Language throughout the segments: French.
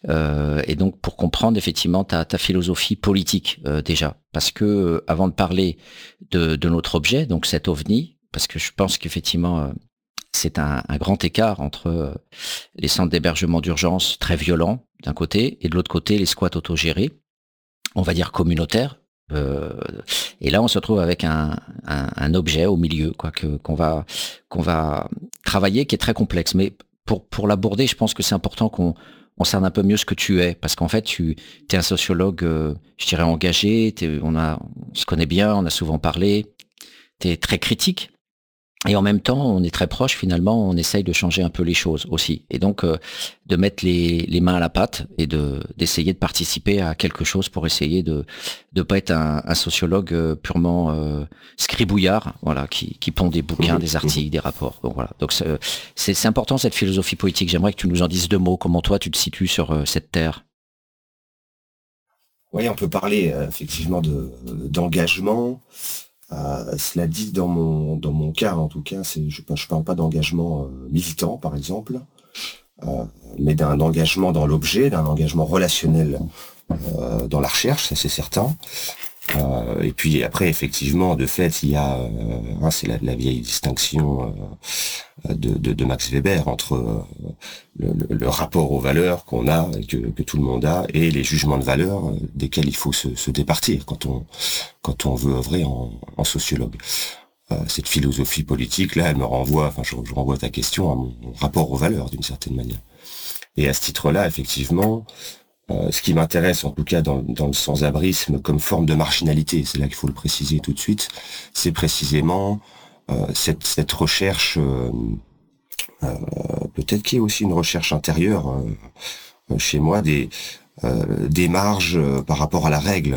Et donc pour comprendre effectivement ta philosophie politique déjà. Parce que avant de parler de notre objet, donc cet OVNI, parce que je pense qu'effectivement c'est un grand écart entre les centres d'hébergement d'urgence très violents d'un côté et de l'autre côté les squats autogérés, on va dire communautaires. Euh, et là, on se retrouve avec un objet au milieu, quoi, qu'on va travailler, qui est très complexe. Mais pour l'aborder, je pense que c'est important qu'on cerne un peu mieux ce que tu es, parce qu'en fait, tu es un sociologue, je dirais engagé. On se connaît bien, on a souvent parlé. Tu es très critique. Et en même temps, on est très proche finalement, on essaye de changer un peu les choses aussi. Et donc, de mettre les mains à la pâte et d'essayer de participer à quelque chose pour essayer de pas être un sociologue purement scribouillard, voilà, qui pond des bouquins, des articles, des rapports. Donc voilà. Donc c'est important cette philosophie politique. J'aimerais que tu nous en dises deux mots. Comment toi tu te situes sur cette terre? Oui, on peut parler effectivement d'engagement. Cela dit, dans mon cas, en tout cas, je parle pas d'engagement militant, par exemple, euh, mais d'un engagement dans l'objet, d'un engagement relationnel dans la recherche, ça c'est certain. Et puis après, effectivement, de fait, il y a, c'est la vieille distinction de Max Weber entre le rapport aux valeurs qu'on a, et que tout le monde a, et les jugements de valeur desquels il faut se départir quand on veut œuvrer en sociologue. Cette philosophie politique là, elle me renvoie, enfin je renvoie ta question à mon rapport aux valeurs d'une certaine manière. Et à ce titre-là, effectivement, ce qui m'intéresse en tout cas dans le sans-abrisme comme forme de marginalité, c'est là qu'il faut le préciser tout de suite, c'est précisément cette recherche, peut-être qu'il y a aussi une recherche intérieure chez moi, des marges par rapport à la règle,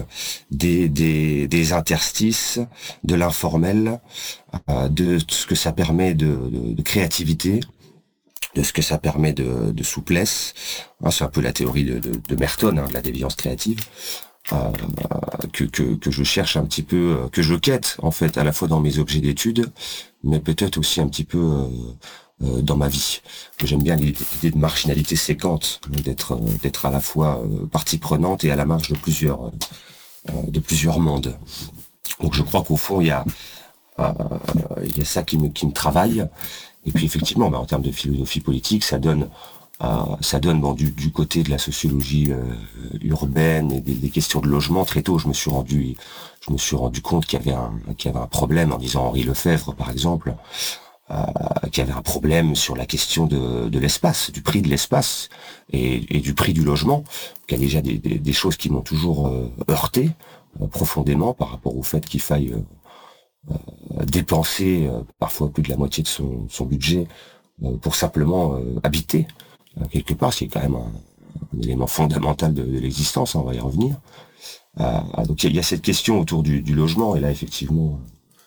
des interstices, de l'informel, de ce que ça permet de créativité, de ce que ça permet de souplesse. C'est un peu la théorie de Merton, de la déviance créative, euh, que je cherche un petit peu, que je quête en fait à la fois dans mes objets d'étude, mais peut-être aussi un petit peu dans ma vie. J'aime bien l'idée de marginalité séquente, d'être à la fois partie prenante et à la marge de plusieurs mondes. Donc je crois qu'au fond euh, il y a ça qui me travaille. Et puis effectivement, en termes de philosophie politique, ça donne du côté de la sociologie urbaine et des questions de logement. Très tôt, je me suis rendu compte qu'il y avait un problème en disant Henri Lefebvre, par exemple, qu'il y avait un problème sur la question de l'espace, du prix de l'espace et du prix du logement, qu'il y a déjà des choses qui m'ont toujours heurté profondément par rapport au fait qu'il faille dépenser parfois plus de la moitié de son budget pour simplement habiter quelque part, ce qui est quand même un élément fondamental de l'existence, on va y revenir. Donc il y a cette question autour du logement, et là effectivement,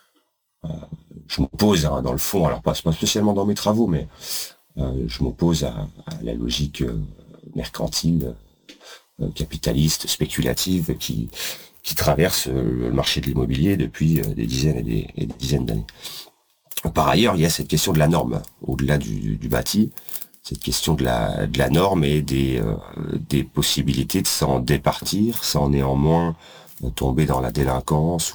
je m'oppose dans le fond, alors pas spécialement dans mes travaux, mais je m'oppose à la logique mercantile, capitaliste, spéculative, qui traverse le marché de l'immobilier depuis des dizaines et des dizaines d'années. Par ailleurs, il y a cette question de la norme, au-delà du bâti, cette question de la norme et des possibilités de s'en départir, sans néanmoins tomber dans la délinquance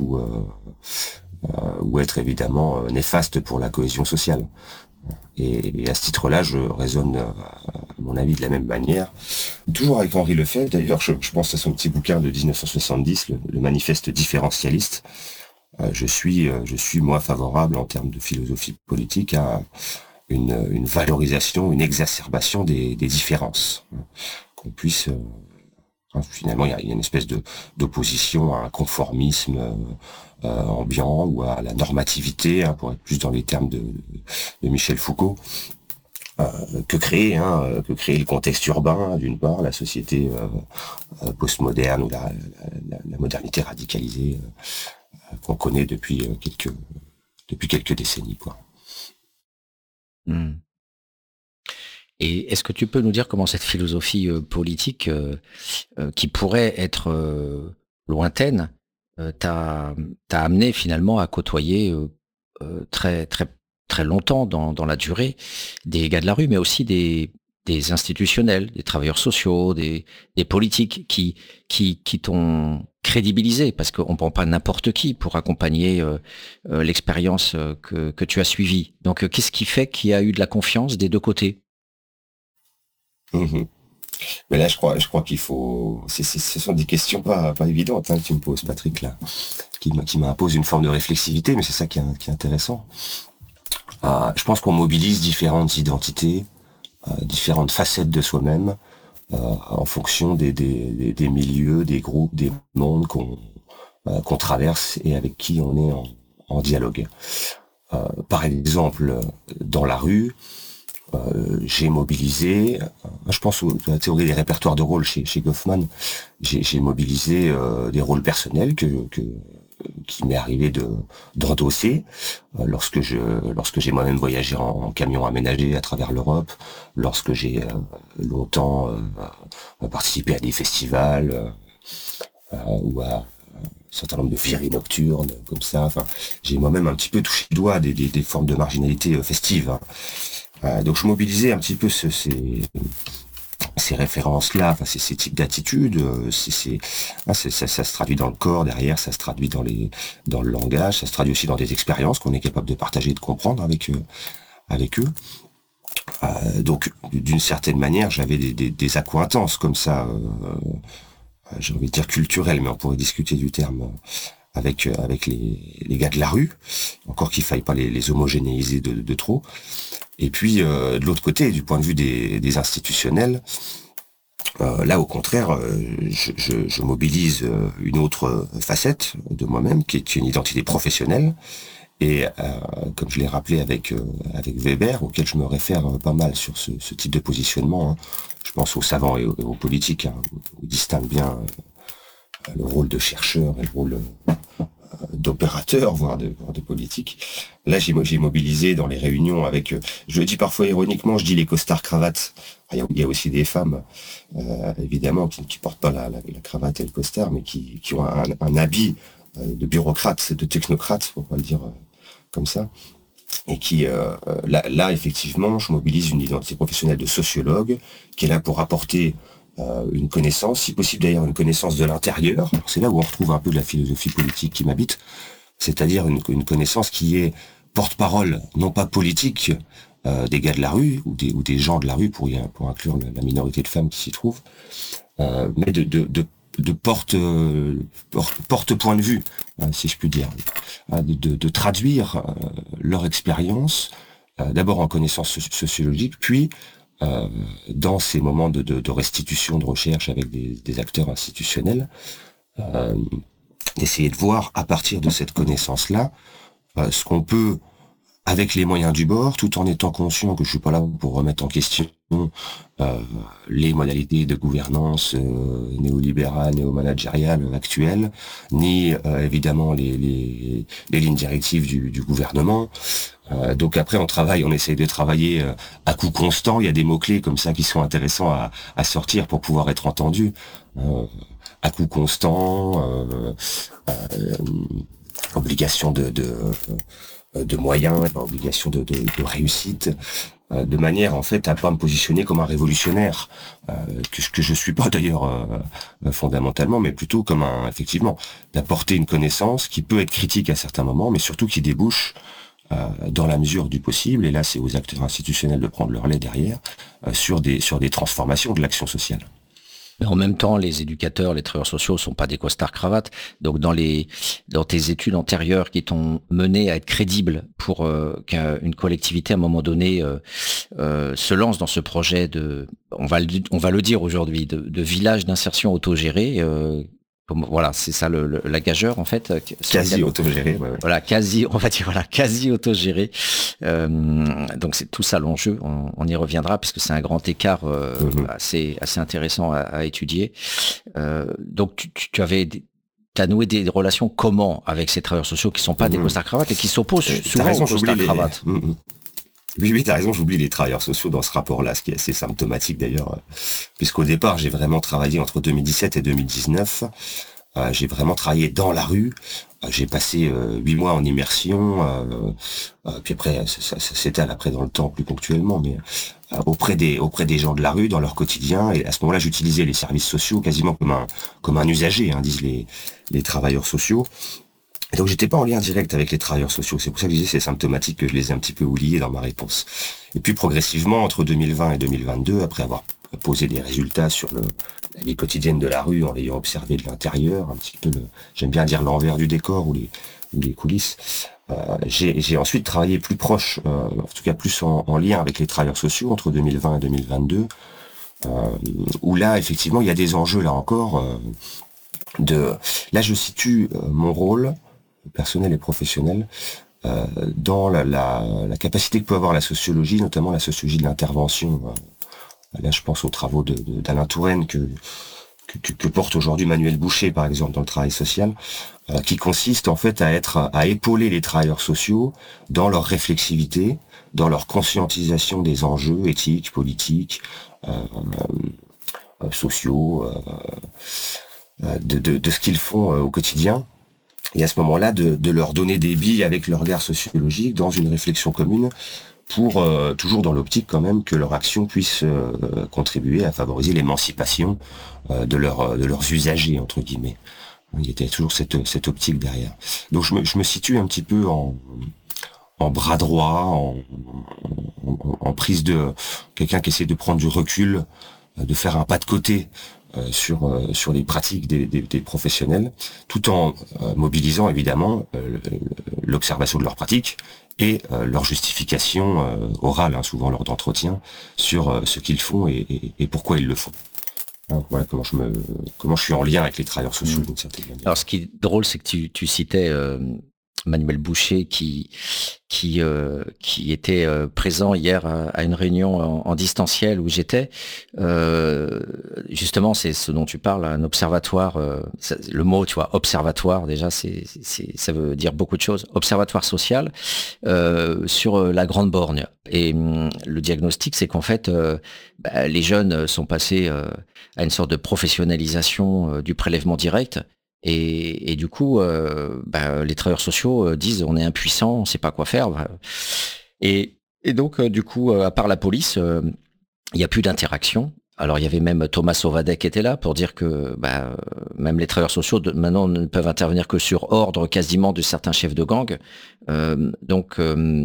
ou être évidemment néfaste pour la cohésion sociale. Et à ce titre-là, je raisonne, à mon avis, de la même manière. Toujours avec Henri Lefebvre, d'ailleurs, je pense à son petit bouquin de 1970, le Manifeste différentialiste. Je suis moi favorable en termes de philosophie politique à une valorisation, une exacerbation des différences. Qu'on puisse finalement, il y a une espèce d'opposition à un conformisme ambiant ou à la normativité, pour être plus dans les termes de Michel Foucault, que créer le contexte urbain, d'une part, la société postmoderne ou la modernité radicalisée qu'on connaît depuis quelques décennies, quoi. Hmm. Et est-ce que tu peux nous dire comment cette philosophie politique, qui pourrait être lointaine, t'a amené finalement à côtoyer très très très longtemps dans la durée des gars de la rue, mais aussi des institutionnels, des travailleurs sociaux, des politiques qui t'ont crédibilisé, parce qu'on ne prend pas n'importe qui pour accompagner l'expérience que tu as suivie. Donc, qu'est-ce qui fait qu'il y a eu de la confiance des deux côtés? Mhm. Mais là, je crois qu'il faut. Ce sont des questions pas évidentes que tu me poses, Patrick, là, qui m'imposent une forme de réflexivité, mais c'est ça qui est intéressant. Je pense qu'on mobilise différentes identités, différentes facettes de soi-même, en fonction des milieux, des groupes, des mondes qu'on traverse et avec qui on est en dialogue. Par exemple, dans la rue, j'ai mobilisé, je pense à la théorie des répertoires de rôles chez Goffman, j'ai mobilisé des rôles personnels qui m'est arrivé d'endosser lorsque j'ai moi-même voyagé en camion aménagé à travers l'Europe, lorsque j'ai longtemps participé à des festivals ou à un certain nombre de virées nocturnes comme ça. Enfin, j'ai moi-même un petit peu touché le doigt des formes de marginalité festive. Donc je mobilisais un petit peu ces références-là, enfin ces types d'attitudes, ça se traduit dans le corps derrière, ça se traduit dans le langage, ça se traduit aussi dans des expériences qu'on est capable de partager et de comprendre avec eux. Donc d'une certaine manière, j'avais des accointances comme ça, j'ai envie de dire culturelles, mais on pourrait discuter du terme avec les gars de la rue, encore qu'il faille pas les homogénéiser de trop. Et puis de l'autre côté, du point de vue des institutionnels, là au contraire, je mobilise une autre facette de moi-même, qui est une identité professionnelle, et comme je l'ai rappelé avec Weber, auquel je me réfère pas mal sur ce type de positionnement, hein. Je pense aux savants et aux politiques, hein, où ils distinguent bien le rôle de chercheur et le rôle d'opérateurs, voire de politiques. Là, j'ai mobilisé dans les réunions avec, je le dis parfois ironiquement, je dis les costards cravates. Il y a aussi des femmes, évidemment, qui portent pas la cravate et le costard, mais qui ont un habit de bureaucrate, de technocrate, pour pas le dire comme ça. Et qui, là, effectivement, je mobilise une identité professionnelle de sociologue, qui est là pour apporter une connaissance, si possible d'ailleurs une connaissance de l'intérieur. C'est là où on retrouve un peu de la philosophie politique qui m'habite, c'est-à-dire une connaissance qui est porte-parole, non pas politique, des gars de la rue ou des gens de la rue pour inclure la minorité de femmes qui s'y trouvent, mais de porte-point de vue, si je puis dire, de traduire leur expérience, d'abord en connaissance sociologique, puis dans ces moments de restitution de recherche avec des acteurs institutionnels, d'essayer de voir à partir de cette connaissance-là ce qu'on peut, avec les moyens du bord, tout en étant conscient que je suis pas là pour remettre en question les modalités de gouvernance néolibérale, néo-managériale actuelles, ni évidemment les lignes directives du gouvernement. Donc après on essaye de travailler à coup constant. Il y a des mots-clés comme ça qui sont intéressants à sortir pour pouvoir être entendus. À coup constant, obligation de moyens, obligation de réussite, de manière en fait à pas me positionner comme un révolutionnaire, que je suis pas d'ailleurs fondamentalement, mais plutôt comme effectivement d'apporter une connaissance qui peut être critique à certains moments, mais surtout qui débouche dans la mesure du possible, et là c'est aux acteurs institutionnels de prendre leur lait derrière, sur des transformations de l'action sociale. Mais en même temps, les éducateurs, les travailleurs sociaux sont pas des costards cravates. Donc, dans tes études antérieures qui t'ont mené à être crédible pour qu'une collectivité, à un moment donné, se lance dans ce projet on va le dire aujourd'hui, de village d'insertion autogéré. Voilà, c'est ça la gageure en fait. Quasi autogéré. Ouais. Voilà, on va dire quasi autogéré. Donc c'est tout ça l'enjeu. On y reviendra puisque c'est un grand écart assez intéressant à étudier. Donc t'as noué des relations comment avec ces travailleurs sociaux qui sont pas des costards cravates et qui s'opposent souvent aux costards cravates. Oui, t'as raison, j'oublie les travailleurs sociaux dans ce rapport-là, ce qui est assez symptomatique d'ailleurs, puisqu'au départ, j'ai vraiment travaillé entre 2017 et 2019. J'ai vraiment travaillé dans la rue, J'ai passé 8 mois en immersion, puis après ça s'étale après dans le temps plus ponctuellement, mais auprès des gens de la rue dans leur quotidien. Et à ce moment-là, j'utilisais les services sociaux quasiment comme un usager, hein, disent les travailleurs sociaux. Et donc j'étais pas en lien direct avec les travailleurs sociaux. C'est pour ça que je disais c'est symptomatique que je les ai un petit peu oubliés dans ma réponse. Et puis progressivement, entre 2020 et 2022, après avoir posé des résultats sur la vie quotidienne de la rue en l'ayant observé de l'intérieur, un petit peu j'aime bien dire l'envers du décor ou les coulisses, j'ai ensuite travaillé plus proche, en tout cas plus en lien avec les travailleurs sociaux entre 2020 et 2022, où là effectivement il y a des enjeux là encore. Là je situe mon rôle personnel et professionnel dans la capacité que peut avoir la sociologie, notamment la sociologie de l'intervention. Là, je pense aux travaux d'Alain Touraine que porte aujourd'hui Manuel Boucher, par exemple, dans le travail social, qui consiste en fait à épauler les travailleurs sociaux dans leur réflexivité, dans leur conscientisation des enjeux éthiques, politiques, sociaux, de ce qu'ils font au quotidien. Et à ce moment-là, de leur donner des billes avec leur regard sociologique dans une réflexion commune pour toujours dans l'optique quand même que leur action puisse contribuer à favoriser l'émancipation de leurs usagers, entre guillemets. Il y était toujours cette optique derrière. Donc je me situe un petit peu en bras droit, en prise de quelqu'un qui essaie de prendre du recul, de faire un pas de côté sur les pratiques des professionnels, tout en mobilisant évidemment l'observation de leurs pratiques et leur justification orale, hein, souvent lors d'entretien, sur ce qu'ils font et pourquoi ils le font. Donc, voilà comment je suis en lien avec les travailleurs sociaux d'une certaine manière. Alors ce qui est drôle, c'est que tu citais Manuel Boucher qui était présent hier à une réunion en distanciel où j'étais. Justement, c'est ce dont tu parles, un observatoire. Le mot, tu vois, observatoire, déjà, ça veut dire beaucoup de choses. Observatoire social sur la Grande Borgne. Et le diagnostic, c'est qu'en fait, les jeunes sont passés à une sorte de professionnalisation du prélèvement direct. Et du coup, les travailleurs sociaux disent on est impuissant, on sait pas quoi faire. Et donc, du coup, à part la police, il n'y a plus d'interaction. Alors, il y avait même Thomas Sauvadet qui était là pour dire que même les travailleurs sociaux maintenant ne peuvent intervenir que sur ordre quasiment de certains chefs de gang. Donc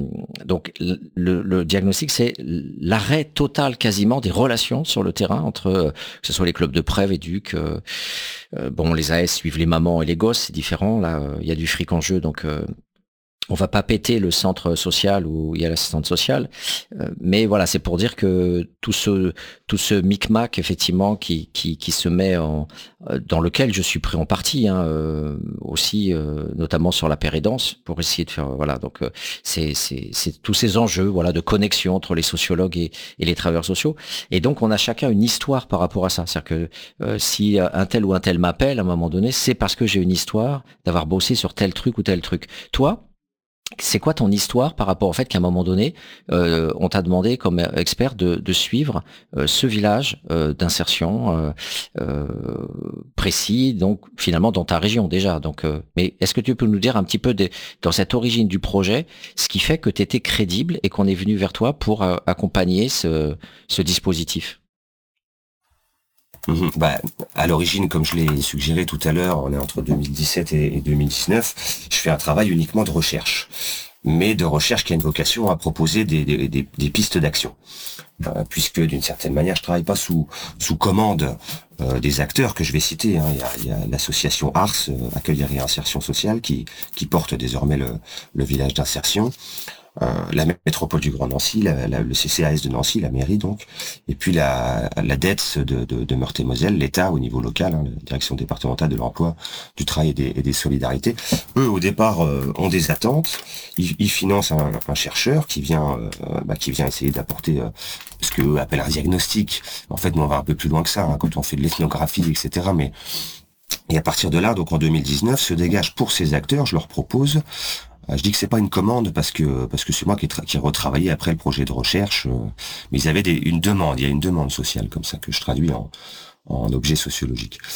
le diagnostic, c'est l'arrêt total quasiment des relations sur le terrain entre que ce soit les clubs de Prèves, Éduc, les AS suivent les mamans et les gosses, c'est différent. Là, il y a du fric en jeu, donc on va pas péter le centre social où il y a l'assistante sociale, mais voilà, c'est pour dire que tout ce micmac effectivement qui se met dans lequel je suis pris en partie, hein, aussi notamment sur la pérédance pour essayer de faire donc c'est tous ces enjeux de connexion entre les sociologues et les travailleurs sociaux, et donc on a chacun une histoire par rapport à ça, c'est-à-dire que si un tel ou un tel m'appelle à un moment donné, c'est parce que j'ai une histoire d'avoir bossé sur tel truc ou tel truc. Toi, c'est quoi ton histoire par rapport au fait qu'à un moment donné, on t'a demandé comme expert de suivre ce village d'insertion précis, donc finalement dans ta région déjà. Donc, mais est-ce que tu peux nous dire un petit peu dans cette origine du projet, ce qui fait que tu étais crédible et qu'on est venu vers toi pour accompagner ce dispositif? À l'origine, comme je l'ai suggéré tout à l'heure, on est entre 2017 et 2019, je fais un travail uniquement de recherche, mais de recherche qui a une vocation à proposer des pistes d'action. Puisque d'une certaine manière, je travaille pas sous commande des acteurs que je vais citer. Hein. Il y a l'association ARS, Accueil et Réinsertion Sociale, qui porte désormais le village d'insertion. La métropole du Grand Nancy, le CCAS de Nancy, la mairie donc, et puis la DETS de Meurthe-et-Moselle, l'État au niveau local, hein, la direction départementale de l'emploi, du travail et des solidarités. Eux, au départ, ont des attentes. Ils financent un chercheur qui vient essayer d'apporter ce qu'eux appellent un diagnostic. En fait, nous on va un peu plus loin que ça, hein, quand on fait de l'ethnographie, etc. Et à partir de là, donc en 2019, se dégage pour ces acteurs, je leur propose. Je dis que c'est pas une commande parce que c'est moi qui ai retravaillé après le projet de recherche, mais ils avaient une demande, il y a une demande sociale comme ça que je traduis en objet sociologique.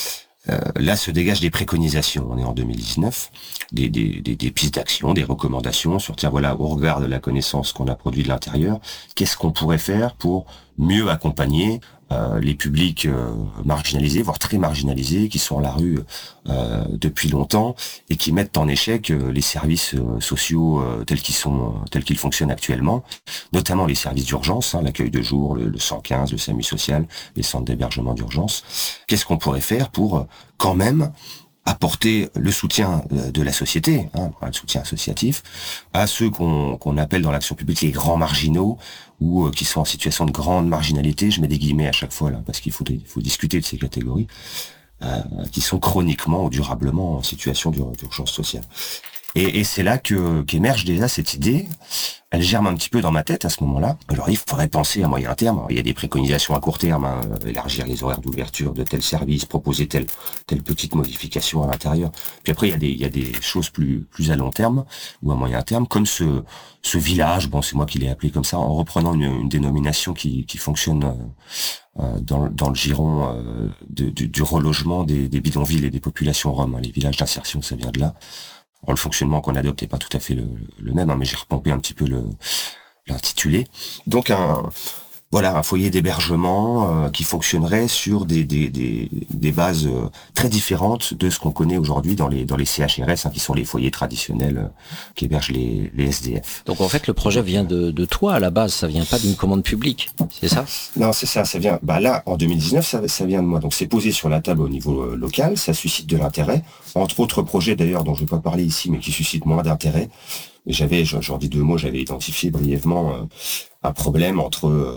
Là se dégagent des préconisations. On est en 2019, des pistes d'action, des recommandations sur tiens voilà, au regard de la connaissance qu'on a produit de l'intérieur, qu'est-ce qu'on pourrait faire pour mieux accompagner les publics marginalisés, voire très marginalisés, qui sont à la rue depuis longtemps et qui mettent en échec les services sociaux tels qu'ils fonctionnent actuellement, notamment les services d'urgence, l'accueil de jour, le 115, le SAMU social, les centres d'hébergement d'urgence. Qu'est-ce qu'on pourrait faire pour quand même apporter le soutien de la société, le soutien associatif, à ceux qu'on appelle dans l'action publique les grands marginaux, ou qui sont en situation de grande marginalité, je mets des guillemets à chaque fois là, parce qu'il faut discuter de ces catégories, qui sont chroniquement ou durablement en situation d'urgence sociale. Et c'est là qu'émerge déjà cette idée. Elle germe un petit peu dans ma tête à ce moment-là. Alors il faudrait penser à moyen terme. Il y a des préconisations à court terme, élargir les horaires d'ouverture de tel service, proposer telle petite modification à l'intérieur. Puis après il y a des choses plus à long terme ou à moyen terme, comme ce village. Bon, c'est moi qui l'ai appelé comme ça, en reprenant une dénomination qui fonctionne dans le giron du relogement des bidonvilles et des populations roms. Les villages d'insertion, ça vient de là. Alors, le fonctionnement qu'on adopte n'est pas tout à fait le même, mais j'ai repompé un petit peu l'intitulé. Donc un foyer d'hébergement qui fonctionnerait sur des bases très différentes de ce qu'on connaît aujourd'hui dans les CHRS, qui sont les foyers traditionnels qui hébergent les SDF. Donc en fait, le projet vient de toi à la base, ça vient pas d'une commande publique, c'est ça ? Non, c'est ça vient. Là, en 2019, ça vient de moi. Donc c'est posé sur la table au niveau local, ça suscite de l'intérêt. Entre autres projets d'ailleurs dont je ne vais pas parler ici, mais qui suscitent moins d'intérêt. J'en dis deux mots, j'avais identifié brièvement un problème entre,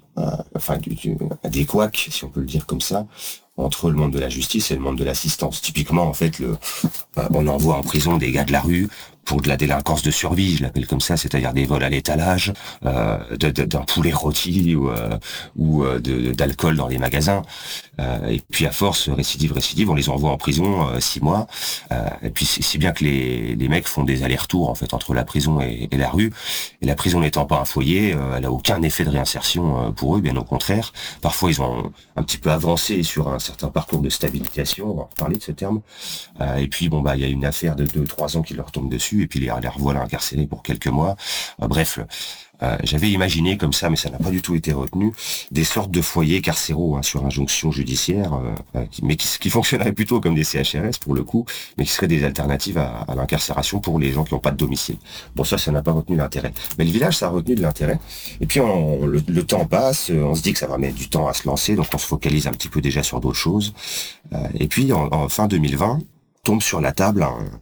des couacs, si on peut le dire comme ça, entre le monde de la justice et le monde de l'assistance. Typiquement, en fait, on envoie en prison des gars de la rue pour de la délinquance de survie, je l'appelle comme ça, c'est-à-dire des vols à l'étalage, d'un poulet rôti ou d'alcool dans les magasins. Et puis à force, récidive, on les envoie en prison 6 mois. Et puis si bien que les mecs font des allers-retours en fait entre la prison et la rue. Et la prison n'étant pas un foyer, elle a aucun effet de réinsertion pour eux, bien au contraire. Parfois ils ont un petit peu avancé sur un certain parcours de stabilisation, on va reparler de ce terme. Et puis il y a une affaire de 2-3 ans qui leur tombe dessus, et puis les revoilà incarcérés pour quelques mois. Bref. J'avais imaginé comme ça, mais ça n'a pas du tout été retenu, des sortes de foyers carcéraux sur injonction judiciaire, qui fonctionneraient plutôt comme des CHRS pour le coup, mais qui seraient des alternatives à l'incarcération pour les gens qui n'ont pas de domicile. Bon, ça n'a pas retenu l'intérêt. Mais le village, ça a retenu de l'intérêt. Et puis le temps passe, on se dit que ça va mettre du temps à se lancer, donc on se focalise un petit peu déjà sur d'autres choses. Et puis en fin 2020, tombe sur la table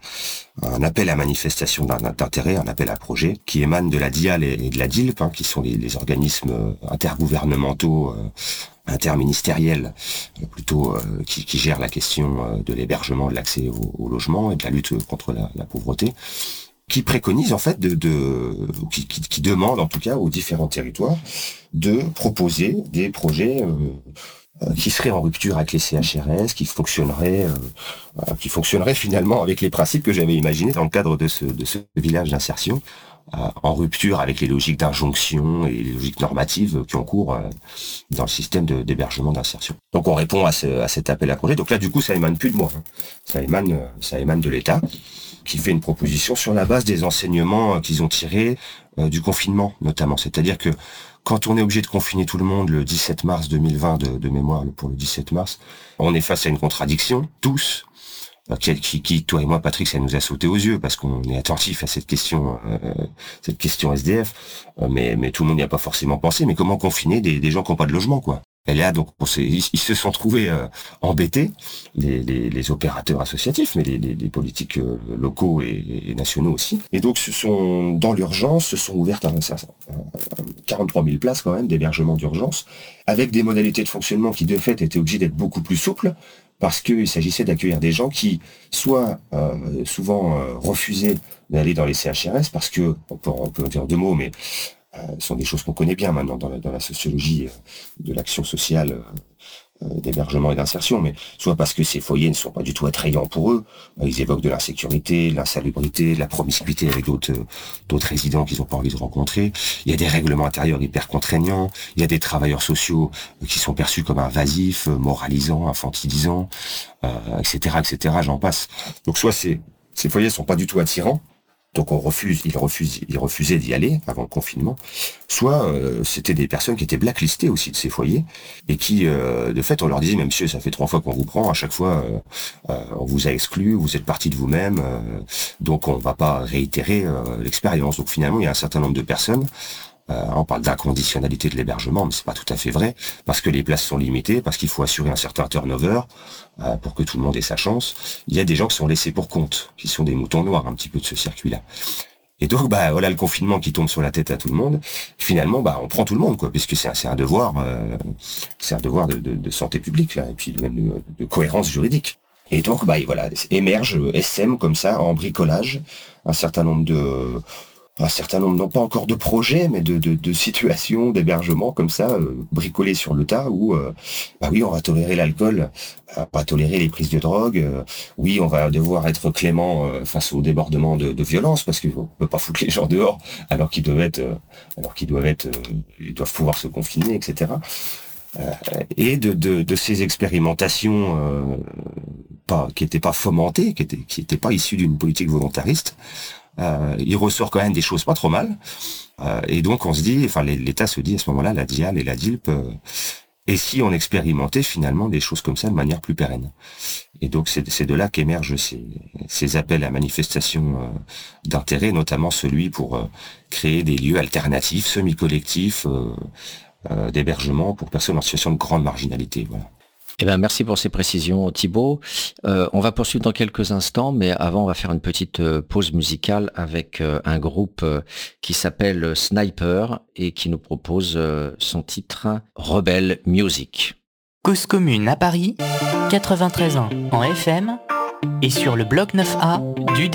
un appel à manifestation d'intérêt, un appel à projet, qui émane de la DIAL et de la DILP, qui sont les organismes intergouvernementaux, interministériels, plutôt, qui gèrent la question de l'hébergement, de l'accès au logement et de la lutte contre la pauvreté, qui préconise en fait qui demande en tout cas aux différents territoires de proposer des projets qui serait en rupture avec les CHRS, qui fonctionnerait finalement avec les principes que j'avais imaginés dans le cadre de ce village d'insertion, en rupture avec les logiques d'injonction et les logiques normatives qui ont cours dans le système d'hébergement d'insertion. Donc on répond à cet appel à projet. Donc là du coup ça émane plus de moi, ça émane de l'État, qui fait une proposition sur la base des enseignements qu'ils ont tirés du confinement notamment. C'est-à-dire que quand on est obligé de confiner tout le monde le 17 mars 2020 de mémoire pour le 17 mars, on est face à une contradiction, tous, qui toi et moi, Patrick, ça nous a sauté aux yeux parce qu'on est attentif à cette question SDF, mais tout le monde n'y a pas forcément pensé. Mais comment confiner des gens qui n'ont pas de logement, quoi? Et là, donc, ils se sont trouvés embêtés, les opérateurs associatifs, mais les politiques locaux et nationaux aussi. Et donc, dans l'urgence, se sont ouvertes 43 000 places quand même d'hébergement d'urgence, avec des modalités de fonctionnement qui, de fait, étaient obligées d'être beaucoup plus souples, parce qu'il s'agissait d'accueillir des gens qui, soit souvent refusaient d'aller dans les CHRS, parce que, on peut en dire deux mots, mais ce sont des choses qu'on connaît bien maintenant dans la sociologie de l'action sociale d'hébergement et d'insertion, mais soit parce que ces foyers ne sont pas du tout attrayants pour eux. Ils évoquent de l'insécurité, de l'insalubrité, de la promiscuité avec d'autres résidents qu'ils n'ont pas envie de rencontrer. Il y a des règlements intérieurs hyper contraignants. Il y a des travailleurs sociaux qui sont perçus comme invasifs, moralisants, infantilisants, etc., etc. J'en passe. Donc soit ces foyers sont pas du tout attirants. Donc ils refusaient d'y aller avant le confinement. Soit c'était des personnes qui étaient blacklistées aussi de ces foyers et qui, de fait, on leur disait, mais monsieur, ça fait 3 fois qu'on vous prend, à chaque fois on vous a exclu, vous êtes parti de vous-même, donc on va pas réitérer l'expérience. Donc finalement, il y a un certain nombre de personnes. On parle d'inconditionnalité de l'hébergement, mais c'est pas tout à fait vrai, parce que les places sont limitées, parce qu'il faut assurer un certain turnover pour que tout le monde ait sa chance. Il y a des gens qui sont laissés pour compte, qui sont des moutons noirs un petit peu de ce circuit-là. Et donc, voilà le confinement qui tombe sur la tête à tout le monde. Finalement, on prend tout le monde, quoi, puisque c'est un devoir, de santé publique, là, et puis même de cohérence juridique. Et donc, voilà, émerge SM comme ça, en bricolage, un certain nombre, non pas encore de projets, mais de situations d'hébergement comme ça, bricolées sur le tas, où, oui, on va tolérer l'alcool, pas tolérer les prises de drogue, oui, on va devoir être clément face au débordement de violence, parce qu'on peut pas foutre les gens dehors, ils doivent pouvoir se confiner, etc. Et de ces expérimentations qui n'étaient pas fomentées, qui étaient pas issues d'une politique volontariste, il ressort quand même des choses pas trop mal. Et donc on se dit, l'État se dit à ce moment-là, la DIAL et la DILP, et si on expérimentait finalement des choses comme ça de manière plus pérenne. Et donc c'est de là qu'émergent ces appels à manifestation d'intérêt, notamment celui pour créer des lieux alternatifs, semi-collectifs, d'hébergement pour personnes en situation de grande marginalité. Voilà. Merci pour ces précisions, Thibaut. On va poursuivre dans quelques instants, mais avant, on va faire une petite pause musicale avec un groupe qui s'appelle Sniper et qui nous propose son titre Rebel Music. Cause commune à Paris, 93 ans en FM et sur le bloc 9A du